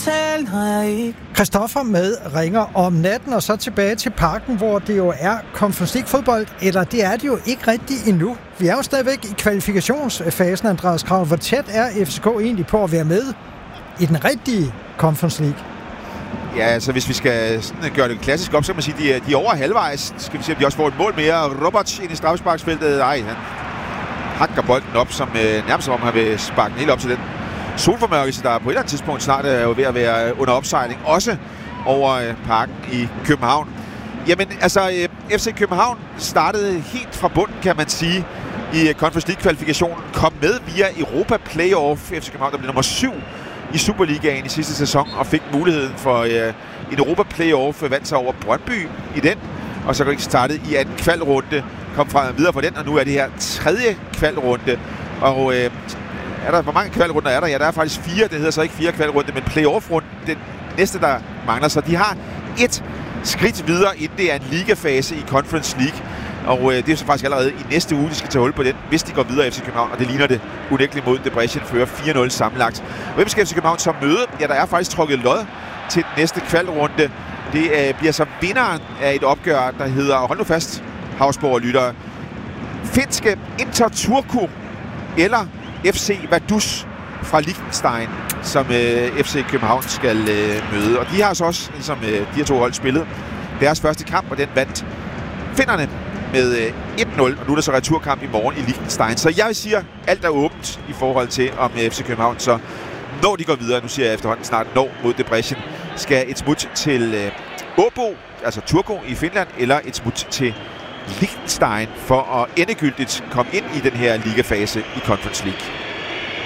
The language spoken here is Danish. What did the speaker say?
betale, når jeg ikke... Christoffer med ringer om natten, og så tilbage til Parken, hvor det jo er Conference League fodbold, eller det er det jo ikke rigtigt endnu. Vi er jo stadigvæk i kvalifikationsfasen, Andreas Krav. Hvor tæt er FCK egentlig på at være med i den rigtige Conference League? Ja, altså hvis vi skal gøre det klassisk op, så kan man sige, at de er over halvvejs. Skal vi se, om de også får et mål mere. Roberts ind i straffesparksfeltet. Nej, han hakker bolden op, som nærmest som om han vil sparke den helt op til den solformørkelse, der på et eller andet tidspunkt snart er jo ved at være under opsejling. Også over Parken i København. Jamen, altså FC København startede helt fra bunden, kan man sige, i Conference League-kvalifikationen. Kom med via Europa Playoff. FC København, der blev nummer 7 i Superligaen i sidste sæson, og fik muligheden for en Europa Playoff, vandt sig over Brøndby i den, og så startede i anden kvalrunde, kom videre fra den, og nu er det her tredje kvalrunde. Og hvor mange kvalrunder er der? Ja, der er faktisk 4, det hedder så ikke 4 kvalrunde, men playoff-runden, den næste, der mangler, så de har et skridt videre, inden det er en ligafase i Conference League. Og det er så faktisk allerede i næste uge, de skal tage hul på den, hvis de går videre FC København, og det ligner det unægteligt mod Debrecen, fører 4-0 sammenlagt. Hvem skal FC København så møde? Ja, der er faktisk trukket lod til den næste kvalrunde. Det bliver så vinderen af et opgør, der hedder, hold nu fast, Havsborg og lyttere, finske Inter Turku eller FC Vaduz fra Liechtenstein, som FC København skal møde. Og de har så også, ligesom de her to hold spillet, deres første kamp, og den vandt finnerne med 1-0, og nu er der så returkamp i morgen i Liechtenstein. Så jeg siger, alt er åbent i forhold til, om FC København så, når de går videre, nu siger jeg efterhånden snart, når mod Debrecen, skal et smut til Åbo, altså Turku i Finland, eller et smut til Liechtenstein for at endegyldigt komme ind i den her ligafase i Conference League.